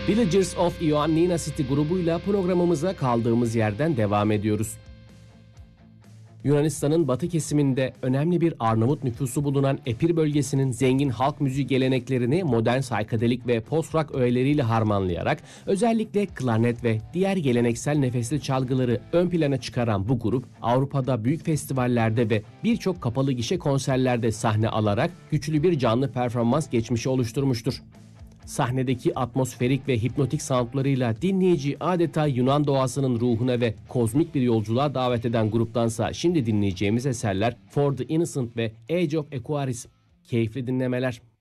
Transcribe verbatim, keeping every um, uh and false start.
Villagers of Ioannina City grubuyla programımıza kaldığımız yerden devam ediyoruz. Yunanistan'ın batı kesiminde önemli bir Arnavut nüfusu bulunan Epir bölgesinin zengin halk müziği geleneklerini modern saykadelik ve post-rock öğeleriyle harmanlayarak özellikle klarnet ve diğer geleneksel nefesli çalgıları ön plana çıkaran bu grup Avrupa'da büyük festivallerde ve birçok kapalı gişe konserlerde sahne alarak güçlü bir canlı performans geçmişi oluşturmuştur. Sahnedeki atmosferik ve hipnotik soundlarıyla dinleyici adeta Yunan doğasının ruhuna ve kozmik bir yolculuğa davet eden gruptansa şimdi dinleyeceğimiz eserler For the Innocent ve Age of Aquarius. Keyifli dinlemeler.